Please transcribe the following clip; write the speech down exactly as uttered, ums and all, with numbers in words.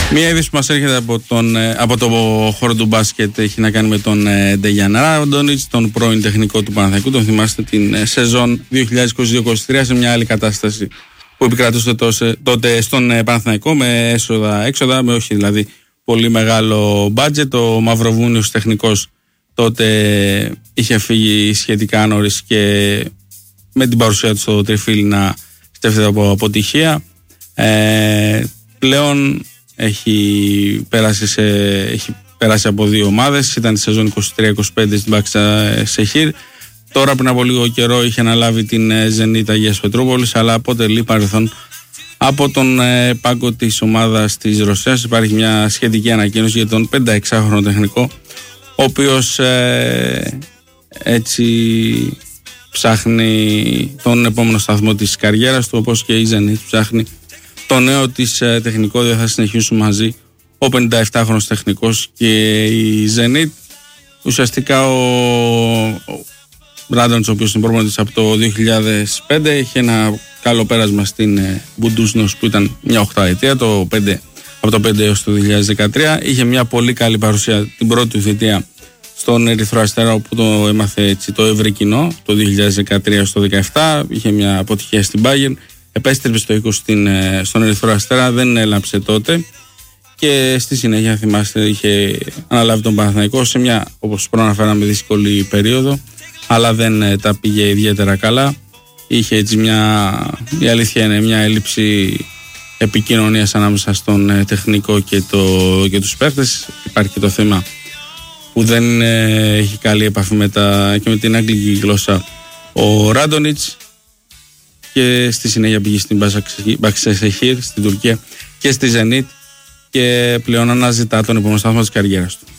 Μία είδηση που μας έρχεται από, τον, από το χώρο του μπάσκετ έχει να κάνει με τον Ντεγιάν Ράντονιτς, τον πρώην τεχνικό του Παναθηναϊκού. Τον θυμάστε την σεζόν δύο χιλιάδες είκοσι δύο είκοσι τρία σε μια άλλη κατάσταση που επικρατούσε τότε στον Παναθηναϊκό, με έσοδα έξοδα, με όχι δηλαδή πολύ μεγάλο μπάτζετ. Ο Μαυροβούνιος τεχνικός τότε είχε φύγει σχετικά νωρίς και με την παρουσία του στο τριφύλι να στέφεται από αποτυχία. Ε, πλέον έχει περάσει, σε, έχει περάσει από δύο ομάδες. Ήταν τη σεζόν είκοσι τρία είκοσι πέντε στην Μπαξα Σεχίρ. Τώρα πριν από λίγο καιρό είχε αναλάβει την Ζενίτ Αγίας Πετρούπολης, αλλά αποτελεί παρελθόν από τον ε, πάγκο της ομάδας της Ρωσίας. Υπάρχει μια σχετική ανακοίνωση για τον πενηνταεξάχρονο τεχνικό, ο οποίος ε, έτσι ψάχνει τον επόμενο σταθμό της καριέρας του, όπως και η Ζενίτ ψάχνει το νέο της ε, τεχνικό. Δεν θα συνεχίσουν μαζί ο πενηνταεπτάχρονος τεχνικός και η Ζενίτ. Ουσιαστικά ο, ο Ράντονιτς, ο οποίος είναι προπονητής από το δύο χιλιάδες πέντε, είχε ένα καλό πέρασμα στην ε, Μπουντούσνος που ήταν μια οχταετία, το πέντε, από το πέντε έως το δύο χιλιάδες δεκατρία. Είχε μια πολύ καλή παρουσία την πρώτη του θητεία στον Ερυθρό Αστέρα, όπου το έμαθε έτσι το ευρύ κοινό το δύο χιλιάδες δεκατρία στο δεκαεπτά. Είχε μια αποτυχία στην Bayern, επέστρεψε στο είκοσι στην, στον Ερυθρό Αστέρα, δεν έλαψε τότε και στη συνέχεια, θυμάστε, είχε αναλάβει τον Παναθηναϊκό σε μια, όπως προαναφέραμε, δύσκολη περίοδο, αλλά δεν τα πήγε ιδιαίτερα καλά. Είχε έτσι μια, η αλήθεια είναι, μια έλλειψη επικοινωνίας ανάμεσα στον τεχνικό και, το, και τους παίκτες. Υπάρχει και το θέμα που δεν ε, έχει καλή επαφή με τα, και με την αγγλική γλώσσα ο Ράντονιτς, και στη συνέχεια πήγε στην Μπαξεσεχίρ στην Τουρκία και στη Ζενίτ και πλέον αναζητά τον επόμενο σταθμό της καριέρας του.